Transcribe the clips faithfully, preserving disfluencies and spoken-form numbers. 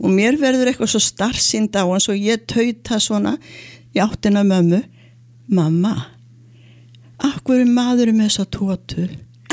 og mér verður eitthvað svo starfsýnd á hans og ég tauta svona í áttina mömmu, mamma, af hverju er maðurinn með þessa tótu?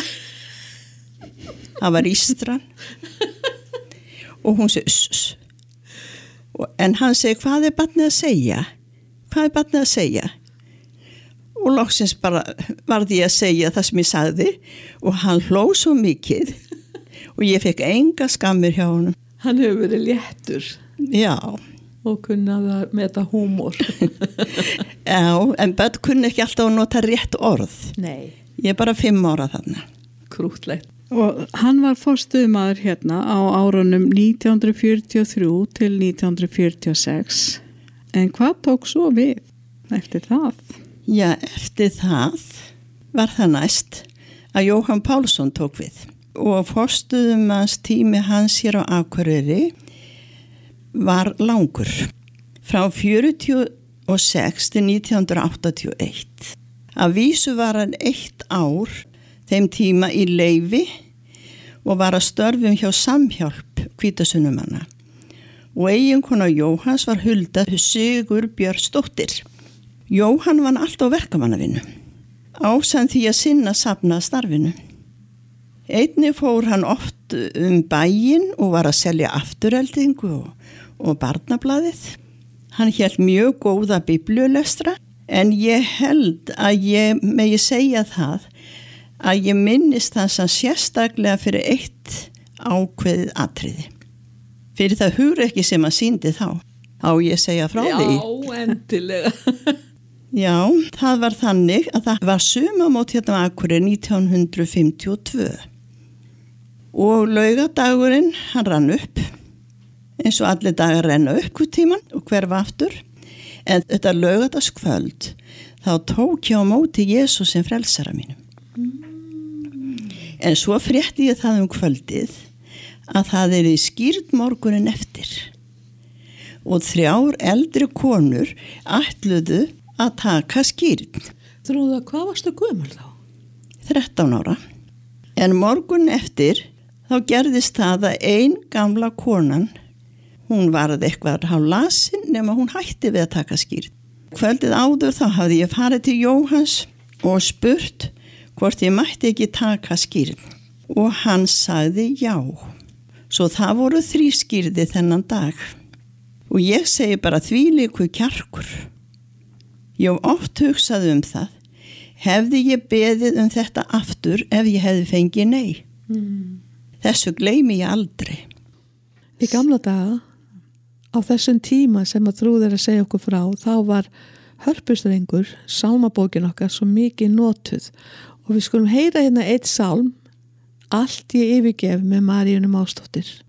Það var Ístran og hún segi uss, en hann segi, hvað er barnið að segja? Hvað er barnið að segja? Og loksins bara varði ég að segja það sem ég sagði og hann hló svo mikið og ég fekk enga skammir hjá honum. Hann hefur verið léttur. Já. Og kunnaði að meta húmor. Já, en börn kunni ekki alltaf að nota rétt orð. Nei. Ég er bara fimm ára þarna. Krútlegt. Og hann var forstöðumaður hérna á árunum nítján hundruð fjörutíu og þrjú til nítján hundruð fjörutíu og sex. En hvað tók svo við eftir það? Já, eftir það var það næst að Jóhann Pálsson tók við. Og forstöðumans tími hans hér á Akureyri var langur. Frá fjörutíu og sex til nítján hundruð áttatíu og eitt. Að vísu var hann eitt ár þeim tíma í leyfi og var að störfum hjá Samhjálp Hvítasunnumanna. Og eiginkona Jóhanns var Hulda Sigurbjörnsdóttir. Jóhann vann allt á verkamannavinnu, ásamt því að sinna safna starfinu. Einnig fór hann oft um bæinn og var að selja aftureldingu og, og barnablaðið. Hann hélt mjög góða biblíulestra, en ég held að ég megi segja það að ég minnist hans að sérstaklega fyrir eitt ákveðið atriði. Fyrir það hugrekki sem að sýndi þá. Á ég segja frá Já, því? Já, endilega. Já, það var þannig að það var sumamót hérna á Akureyri nítján hundruð fimmtíu og tvö. Og laugadagurinn, hann rann upp, eins og allir dagar renna upp hvern tíman og hverfa aftur. En þetta laugadagskvöld, þá tók ég á móti Jesús sem frelsara mínum. En svo frétti ég það um kvöldið að það er í skýrd morgunin eftir. Og þrjár eldri konur ætluðu að taka skýrn. Þrúða, hvað varstu gömul þá? þrettán ára. En morgun eftir þá gerðist það að ein gamla konan, hún varð eitthvað á lasin nema hún hætti við að taka skýrn. Kvöldið áður þá hafði ég farið til Jóhanns og spurt hvort ég mætti ekki taka skýrn. Og hann sagði já. Svo það voru þrý skýrði þennan dag. Og ég segi bara þvílíku kjarkur. Ég hef oft hugsað um það. Hefði ég beðið um þetta aftur ef ég hefði fengið nei? Mm. Þessu gleymi ég aldrei. Í gamla daga, á þessum tíma sem að Þrúður að segja okkur frá, þá var hörpustrengur, sálmabókin okkar, svo mikið notuð. Og við skulum heyra hérna eitt sálm, Allt ég yfirgef með Maríunum Ásdóttir.